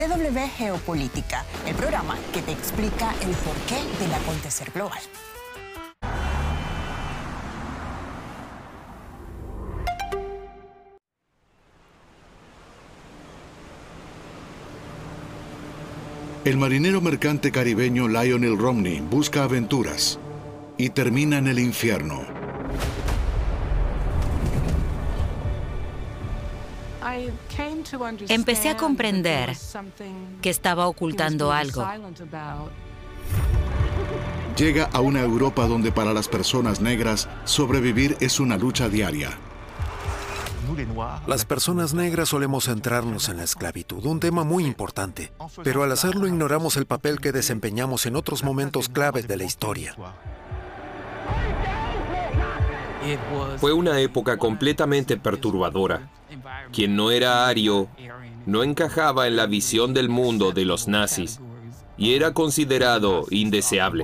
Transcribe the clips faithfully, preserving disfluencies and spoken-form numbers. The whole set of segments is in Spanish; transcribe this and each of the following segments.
D W Geopolítica, el programa que te explica el porqué del acontecer global. El marinero mercante caribeño Lionel Romney busca aventuras y termina en el infierno. Empecé a comprender que estaba ocultando algo. Llega a una Europa donde para las personas negras sobrevivir es una lucha diaria. Las personas negras solemos centrarnos en la esclavitud, un tema muy importante, pero al hacerlo ignoramos el papel que desempeñamos en otros momentos claves de la historia. Fue una época completamente perturbadora. Quien no era ario no encajaba en la visión del mundo de los nazis y era considerado indeseable.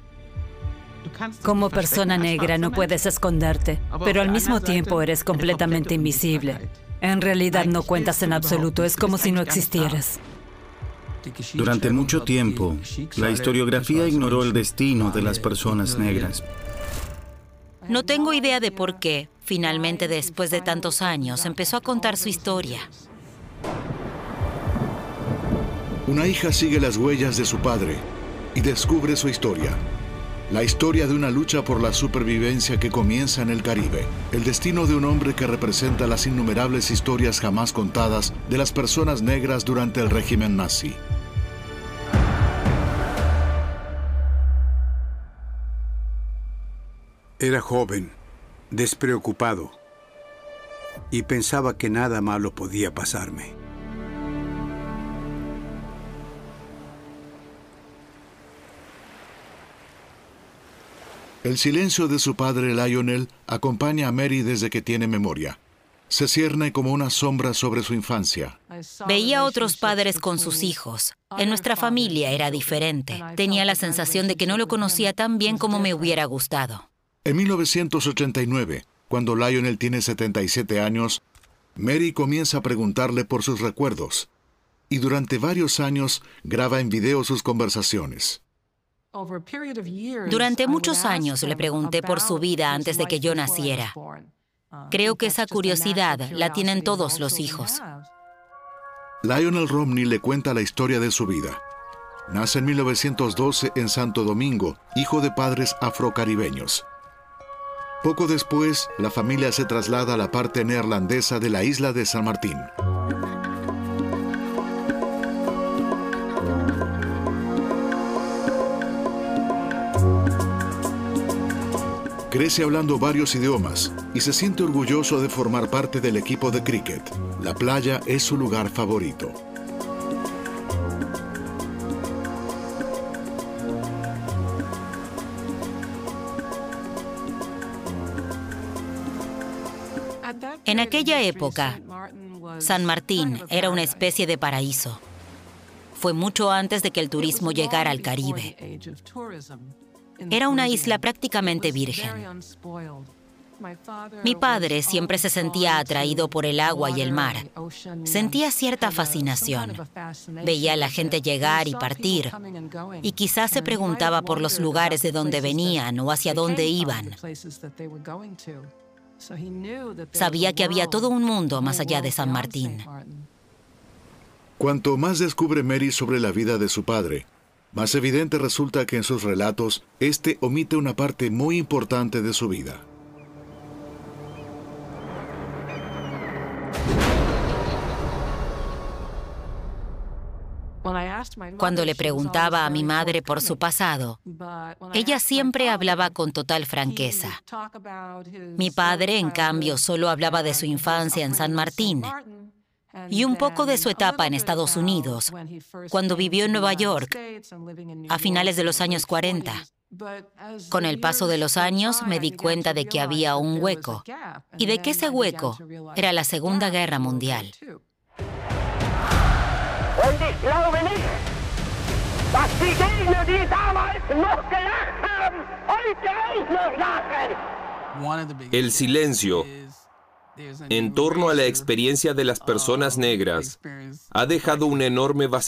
Como persona negra no puedes esconderte, pero al mismo tiempo eres completamente invisible. En realidad no cuentas en absoluto, es como si no existieras. Durante mucho tiempo, la historiografía ignoró el destino de las personas negras. No tengo idea de por qué, finalmente, después de tantos años, empezó a contar su historia. Una hija sigue las huellas de su padre y descubre su historia. La historia de una lucha por la supervivencia que comienza en el Caribe. El destino de un hombre que representa las innumerables historias jamás contadas de las personas negras durante el régimen nazi. Era joven, despreocupado, y pensaba que nada malo podía pasarme. El silencio de su padre Lionel acompaña a Mary desde que tiene memoria. Se cierne como una sombra sobre su infancia. Veía a otros padres con sus hijos. En nuestra familia era diferente. Tenía la sensación de que no lo conocía tan bien como me hubiera gustado. En mil novecientos ochenta y nueve, cuando Lionel tiene setenta y siete años, Mary comienza a preguntarle por sus recuerdos. Y durante varios años graba en video sus conversaciones. Durante muchos años le pregunté por su vida antes de que yo naciera. Creo que esa curiosidad la tienen todos los hijos. Lionel Romney le cuenta la historia de su vida. Nace en mil novecientos doce en Santo Domingo, hijo de padres afrocaribeños. Poco después, la familia se traslada a la parte neerlandesa de la isla de San Martín. Crece hablando varios idiomas y se siente orgulloso de formar parte del equipo de cricket. La playa es su lugar favorito. En aquella época, San Martín era una especie de paraíso. Fue mucho antes de que el turismo llegara al Caribe. Era una isla prácticamente virgen. Mi padre siempre se sentía atraído por el agua y el mar. Sentía cierta fascinación. Veía a la gente llegar y partir, y quizás se preguntaba por los lugares de donde venían o hacia dónde iban. Sabía que había todo un mundo más allá de San Martín. Cuanto más descubre Mary sobre la vida de su padre, más evidente resulta que en sus relatos, este omite una parte muy importante de su vida. Cuando le preguntaba a mi madre por su pasado, ella siempre hablaba con total franqueza. Mi padre, en cambio, solo hablaba de su infancia en San Martín y un poco de su etapa en Estados Unidos, cuando vivió en Nueva York a finales de los años cuarenta. Con el paso de los años me di cuenta de que había un hueco y de que ese hueco era la Segunda Guerra Mundial. El silencio en torno a la experiencia de las personas negras ha dejado un enorme vacío